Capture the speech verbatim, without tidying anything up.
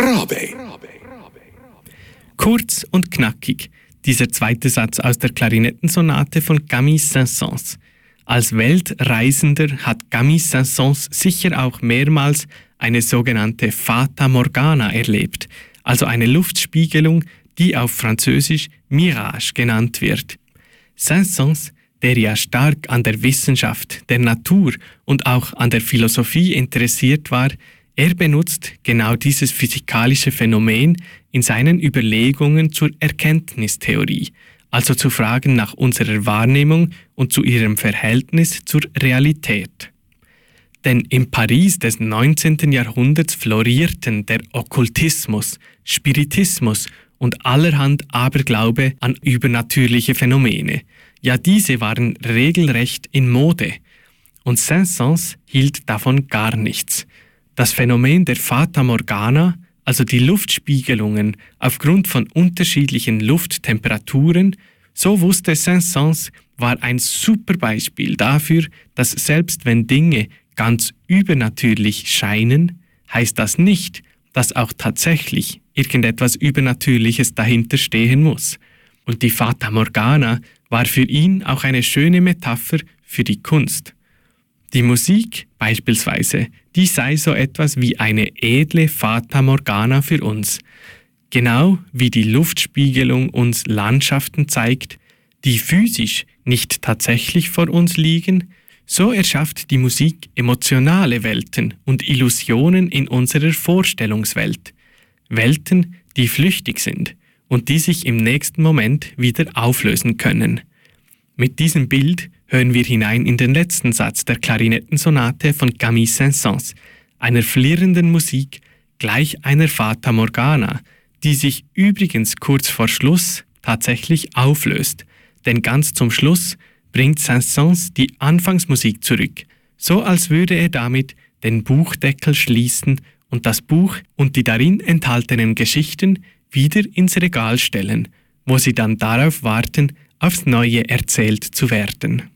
Rabe. Kurz und knackig, dieser zweite Satz aus der Klarinettensonate von Camille Saint-Saëns. Als Weltreisender hat Camille Saint-Saëns sicher auch mehrmals eine sogenannte Fata Morgana erlebt, also eine Luftspiegelung, die auf Französisch Mirage genannt wird. Saint-Saëns, der ja stark an der Wissenschaft, der Natur und auch an der Philosophie interessiert war, er benutzt genau dieses physikalische Phänomen in seinen Überlegungen zur Erkenntnistheorie, also zu Fragen nach unserer Wahrnehmung und zu ihrem Verhältnis zur Realität. Denn im Paris des neunzehnten Jahrhunderts florierten der Okkultismus, Spiritismus und allerhand Aberglaube an übernatürliche Phänomene. Ja, diese waren regelrecht in Mode. Und Saint-Saëns hielt davon gar nichts. Das Phänomen der Fata Morgana, also die Luftspiegelungen aufgrund von unterschiedlichen Lufttemperaturen, so wusste Saint-Saëns, war ein super Beispiel dafür, dass selbst wenn Dinge ganz übernatürlich scheinen, heißt das nicht, dass auch tatsächlich irgendetwas Übernatürliches dahinter stehen muss. Und die Fata Morgana war für ihn auch eine schöne Metapher für die Kunst. Die Musik beispielsweise, die sei so etwas wie eine edle Fata Morgana für uns. Genau wie die Luftspiegelung uns Landschaften zeigt, die physisch nicht tatsächlich vor uns liegen, so erschafft die Musik emotionale Welten und Illusionen in unserer Vorstellungswelt. Welten, die flüchtig sind und die sich im nächsten Moment wieder auflösen können. Mit diesem Bild hören wir hinein in den letzten Satz der Klarinettensonate von Camille Saint-Saëns, einer flirrenden Musik gleich einer Fata Morgana, die sich übrigens kurz vor Schluss tatsächlich auflöst, denn ganz zum Schluss bringt Saint-Saëns die Anfangsmusik zurück, so als würde er damit den Buchdeckel schließen und das Buch und die darin enthaltenen Geschichten wieder ins Regal stellen, wo sie dann darauf warten, aufs Neue erzählt zu werden.